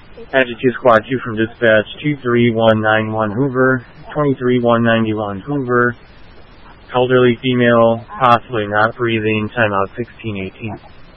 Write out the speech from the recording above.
Adjective Squad 2 from Dispatch 23191 Hoover, 23191 Hoover. Elderly female, possibly not breathing, timeout 1618.